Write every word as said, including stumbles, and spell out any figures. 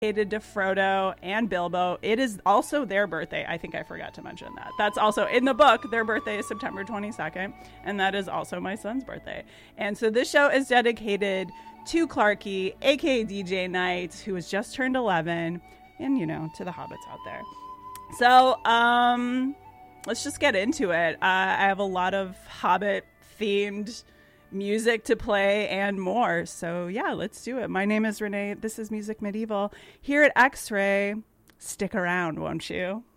dedicated to Frodo and Bilbo. It is also their birthday. I think I forgot to mention that. That's also in the book. Their birthday is September twenty-second, and that is also my son's birthday. And so this show is dedicated to Clarky, aka D J Knight, who has just turned eleven, and, you know, to the hobbits out there. So, um, let's just get into it. Uh, I have a lot of Hobbit-themed music to play and more. So yeah, let's do it. My name is Renee. This is Music Medieval here at X-Ray. Stick around, won't you?